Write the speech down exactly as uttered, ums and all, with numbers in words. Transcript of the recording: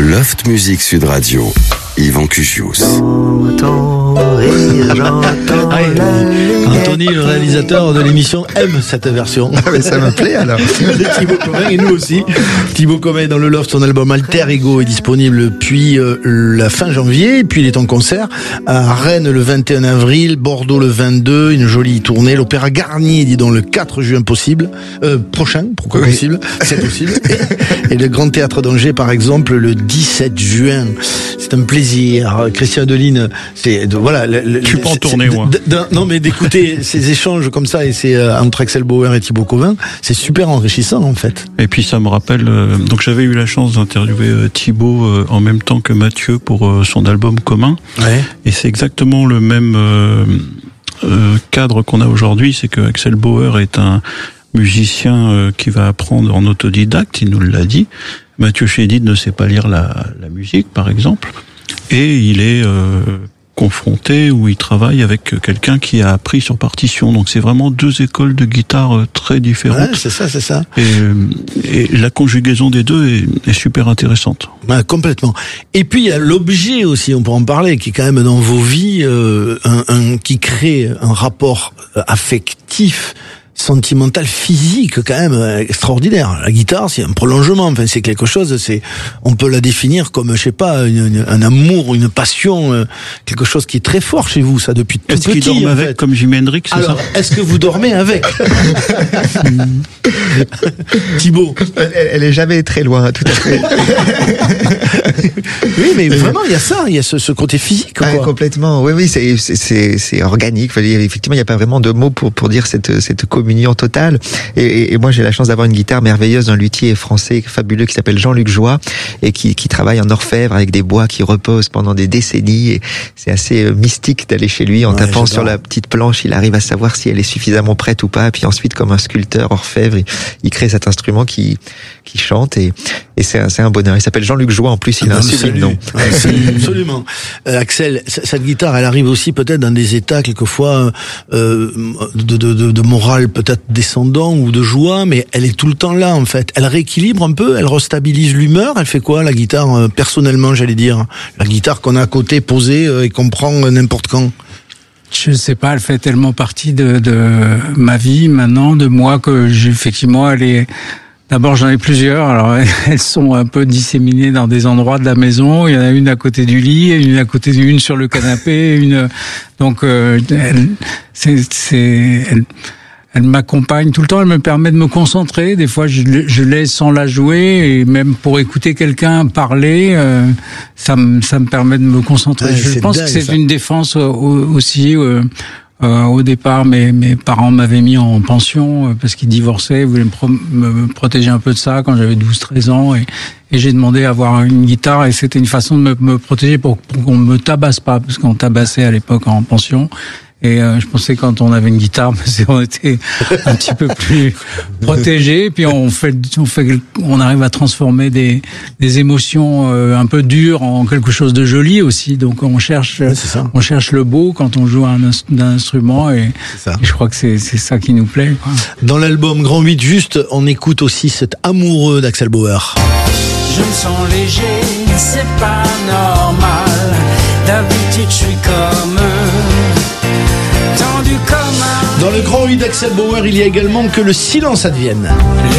Loft Music Sud Radio, Yvan Cugius. Anthony, le réalisateur de l'émission, aime cette version. Ah mais ça me plaît alors. De Thibaut Comin et nous aussi. Thibaut Comin dans le Loft, son album Alter Ego est disponible depuis euh, la fin janvier, puis il est en concert à Rennes le vingt et un avril, Bordeaux le vingt-deux, une jolie tournée, l'Opéra Garnier, dis donc le quatre juin possible, euh, prochain, pourquoi oui. possible, c'est possible, et, et le Grand Théâtre d'Angers par exemple le dix-sept juin. C'est un plaisir. Christian Adeline, c'est voilà. Le, le, Je suis pas en tournée, moi. D- d- non, mais d'écouter ces échanges comme ça et c'est euh, entre Axel Bauer et Thibaut Comin, c'est super enrichissant en fait. Et puis ça me rappelle. Euh, donc j'avais eu la chance d'interviewer euh, Thibaut euh, en même temps que Mathieu pour euh, son album commun. Ouais. Et c'est exactement le même euh, euh, cadre qu'on a aujourd'hui, c'est que Axel Bauer est un musicien euh, qui va apprendre en autodidacte, il nous l'a dit. Mathieu Chédid ne sait pas lire la, la musique, par exemple, et il est euh, confronté ou il travaille avec quelqu'un qui a appris sur partition. Donc c'est vraiment deux écoles de guitare très différentes. Ouais, c'est ça, c'est ça. Et, et la conjugaison des deux est, est super intéressante. Ouais, complètement. Et puis il y a l'objet aussi, on peut en parler, qui est quand même dans vos vies, euh, un, un, qui crée un rapport affectif, sentimental, physique quand même extraordinaire. La guitare, c'est un prolongement. Enfin, c'est quelque chose. C'est, on peut la définir comme, je sais pas, une, une, un amour, une passion, euh, quelque chose qui est très fort chez vous. Ça depuis tout est-ce petit. Est-ce qu'il dort avec fait. comme Jimi Hendrix, c'est Alors, ça? Est-ce que vous dormez avec Thibaut? Elle, elle est jamais très loin, tout à fait. Oui, mais vraiment, il y a ça. Il y a ce, ce côté physique. Quoi. Ah, complètement. Oui, oui, c'est, c'est, c'est, c'est organique. Effectivement, il n'y a pas vraiment de mots pour pour dire cette cette communion totale. Et, et, et moi, j'ai la chance d'avoir une guitare merveilleuse d'un luthier français fabuleux qui s'appelle Jean-Luc Joie et qui, qui travaille en orfèvre avec des bois qui reposent pendant des décennies. Et c'est assez euh, mystique d'aller chez lui en ouais, tapant sur la petite planche. Il arrive à savoir si elle est suffisamment prête ou pas. Puis ensuite, comme un sculpteur orfèvre, il, il crée cet instrument qui qui chante et, et c'est, un, c'est un bonheur. Il s'appelle Jean-Luc Joie en plus. Il a un sublime nom. Absolument. Euh, Axel, cette guitare, elle arrive aussi peut-être dans des états quelquefois euh, de, de, de, de morale peut-être descendant ou de joie, mais elle est tout le temps là en fait. Elle rééquilibre un peu, elle restabilise l'humeur. Elle fait quoi la guitare euh, personnellement, j'allais dire, la guitare qu'on a à côté posée euh, et qu'on prend euh, n'importe quand. Je sais pas, elle fait tellement partie de, de ma vie maintenant, de moi que j'ai effectivement elle est. D'abord, j'en ai plusieurs. Alors, elles sont un peu disséminées dans des endroits de la maison. Il y en a une à côté du lit, une à côté d'une sur le canapé, une. Donc, euh, elle, c'est, c'est, elle, elle m'accompagne tout le temps. Elle me permet de me concentrer. Des fois, je, je laisse sans la jouer, et même pour écouter quelqu'un parler, euh, ça me, ça me permet de me concentrer. Ouais, je pense dingue, que c'est ça. Une défense aussi. Euh, Euh, au départ, mes, mes parents m'avaient mis en pension euh, parce qu'ils divorçaient, ils voulaient me, pro- me protéger un peu de ça quand j'avais douze treize ans et, et j'ai demandé à avoir une guitare et c'était une façon de me, me protéger pour, pour qu'on me tabasse pas parce qu'on tabassait à l'époque en pension. Et euh, je pensais que quand on avait une guitare, on était un petit peu plus protégé. Puis on fait, on fait, on arrive à transformer des, des émotions euh, un peu dures en quelque chose de joli aussi. Donc on cherche, ouais, on cherche le beau quand on joue un, un instrument. Et, et je crois que c'est, c'est ça qui nous plaît, quoi. Dans l'album Grand huit, juste, on écoute aussi cet amoureux d'Axel Bauer. Je me sens léger, c'est pas normal. D'habitude, je suis comme Dans le Grand huit d'Axel Bauer, il y a également Que le silence advienne.